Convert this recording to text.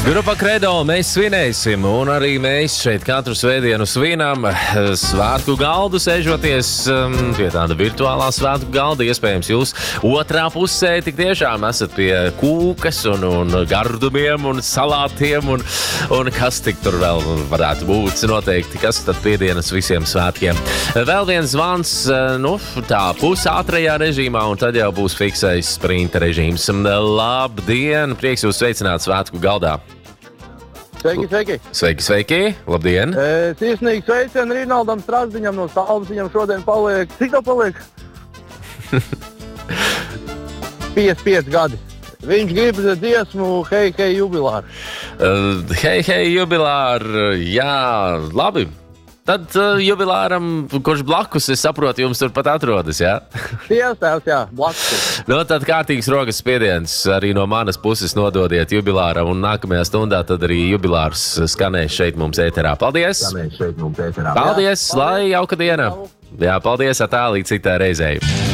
Grupa Credo mēs svinēsim, un arī mēs šeit katru svētdienu svinām svētku galdu, sēžoties pie tāda virtuālā svētku galda. Iespējams, jūs otrā pusē tik tiešām esat pie kūkas un gardumiem un salātiem un kas tik tur vēl varētu būt noteikti, kas tad piedienas visiem svētkiem. Vēl viens zvans, tā pusātrajā režīmā, un tad jau būs fiksējis sprinta režīms. Labdien, prieks jūs sveicināt svētku galdā. Sveiki, sveiki! Sveiki, sveiki! Labdien! Sirsnīgi sveicienu Rinaldam Strasdiņam no Salvas. Viņam šodien paliek... Cik tev paliek? 55 gadi. Viņš grib dziesmu Hei, hei, jubilāru. Hei, hei, jubilāru! Jā, labi! Tad jubilāram, kurš blakus, es saprotu, jums turpat atrodas, jā? Tiesās, jā, blakus. Tad kārtīgs rokas spiediens arī no manas puses nododiet jubilāram, un nākamajā stundā tad arī jubilārs skanēs šeit mums ēterā. Paldies! Paldies, lai jauka diena! Jā, paldies, atā līdz citai reizei!